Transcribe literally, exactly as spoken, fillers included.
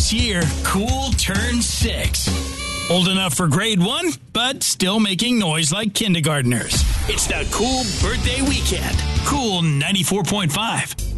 This year, Cool turns six. Old enough for grade one, but still making noise like kindergartners. It's the Cool Birthday Weekend. Cool ninety-four point five.